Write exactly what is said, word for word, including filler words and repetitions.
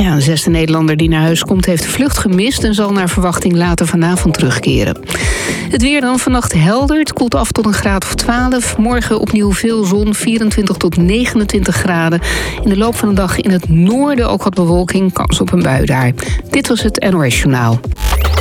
Ja, een zesde Nederlander die naar huis komt heeft de vlucht gemist en zal naar verwachting later vanavond terugkeren. Het weer dan vannacht helder. Het koelt af tot een graad of twaalf. Morgen opnieuw veel zon, vierentwintig tot negenentwintig graden. In de loop van de dag in het noorden ook wat bewolking, kans op een bui daar. Dit was het N O S Journaal.